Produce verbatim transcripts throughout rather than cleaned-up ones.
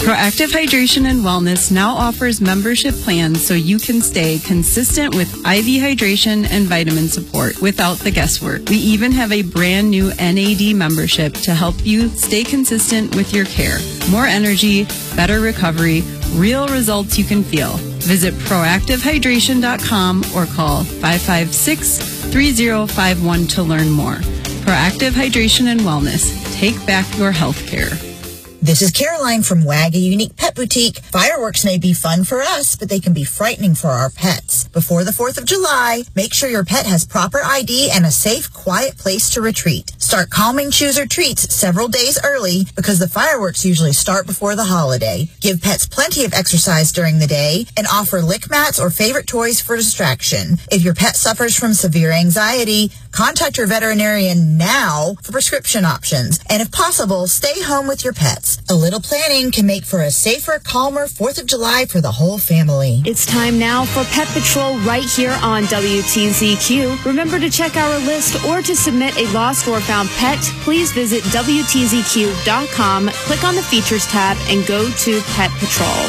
Proactive Hydration and Wellness now offers membership plans so you can stay consistent with I V hydration and vitamin support without the guesswork. We even have a brand new N A D membership to help you stay consistent with your care. More energy, better recovery, real results you can feel. Visit proactive hydration dot com or call five five six, three zero five one to learn more. Proactive Hydration and Wellness. Take back your health care. This is Caroline from Wag, a unique pet boutique. Fireworks may be fun for us, but they can be frightening for our pets. Before the fourth of July, make sure your pet has proper I D and a safe, quiet place to retreat. Start calming chews or treats several days early because the fireworks usually start before the holiday. Give pets plenty of exercise during the day and offer lick mats or favorite toys for distraction. If your pet suffers from severe anxiety, contact your veterinarian now for prescription options. And if possible, stay home with your pets. A little planning can make for a safer, calmer fourth of July for the whole family. It's time now for Pet Patrol right here on W T Z Q. Remember to check our list or to submit a lost or found pet, please visit W T Z Q dot com, click on the Features tab, and go to Pet Patrol.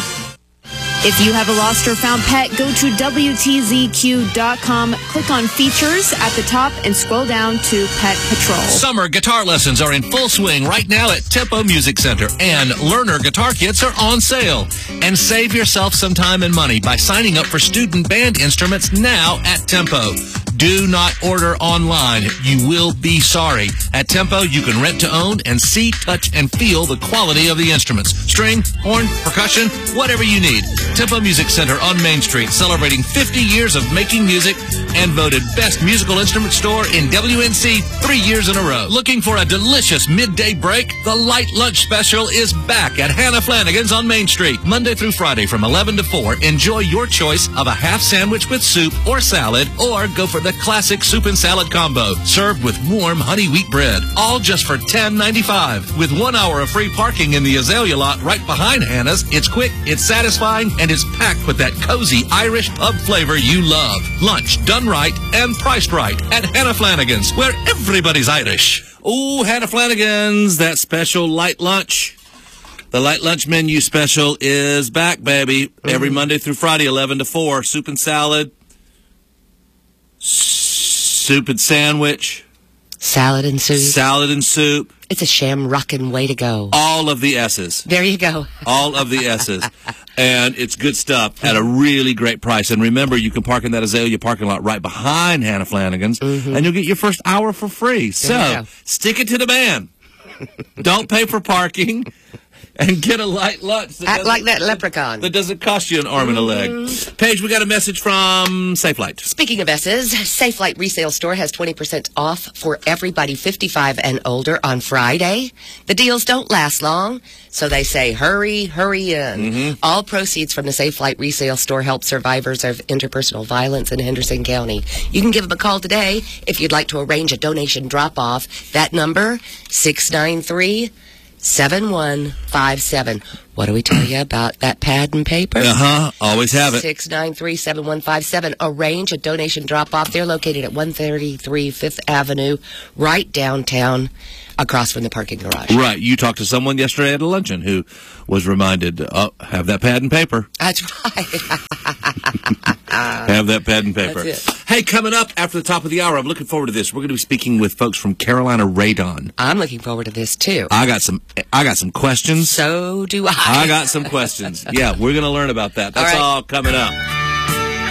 If you have a lost or found pet, go to W T Z Q dot com, click on Features at the top, and scroll down to Pet Patrol. Summer guitar lessons are in full swing right now at Tempo Music Center, and learner guitar kits are on sale. And save yourself some time and money by signing up for student band instruments now at Tempo. Do not order online. You will be sorry. At Tempo, you can rent to own and see, touch, and feel the quality of the instruments. String, horn, percussion, whatever you need. Tempo Music Center on Main Street, celebrating fifty years of making music and voted Best Musical Instrument Store in W N C three years in a row. Looking for a delicious midday break? The Light Lunch Special is back at Hannah Flanagan's on Main Street. Monday through Friday from eleven to four. Enjoy your choice of a half sandwich with soup or salad, or go for the classic soup and salad combo, served with warm honey wheat bread. All just for ten ninety-five. With one hour of free parking in the Azalea lot right behind Hannah's, it's quick, it's satisfying, and it's packed with that cozy Irish pub flavor you love. Lunch done right and priced right at Hannah Flanagan's, where everybody's Irish. Ooh, Hannah Flanagan's, that special light lunch. The light lunch menu special is back, baby. Mm-hmm. Every Monday through Friday, eleven to four. Soup and salad, soup and sandwich, salad and soup. Salad and soup. It's a shamrockin' way to go. All of the S's. There you go. All of the S's. And it's good stuff at a really great price. And remember, you can park in that Azalea parking lot right behind Hannah Flanagan's, mm-hmm. and you'll get your first hour for free. So, stick it to the man. Don't pay for parking. And get a light lunch. That Act like that leprechaun. That doesn't cost you an arm and a leg. Mm. Paige, we got a message from SafeLight. Speaking of S's, SafeLight Resale Store has twenty percent off for everybody fifty-five and older on Friday. The deals don't last long, so they say hurry, hurry in. Mm-hmm. All proceeds from the SafeLight Resale Store help survivors of interpersonal violence in Henderson County. You can give them a call today if you'd like to arrange a donation drop-off. That number, six nine three, seven one five seven. What do we tell you about that pad and paper? Uh-huh. Always have it. six nine three, seven one five seven. Arrange a donation drop-off. They're located at one thirty-three Fifth Avenue, right downtown, across from the parking garage. Right. You talked to someone yesterday at a luncheon who was reminded, oh, have that pad and paper. That's right. Have that pad and paper. That's it. Hey, coming up after the top of the hour, I'm looking forward to this. We're going to be speaking with folks from Carolina Radon. I'm looking forward to this, too. I got some I got some questions. So do I. I got some questions. Yeah, we're going to learn about that. That's all, right. all coming up.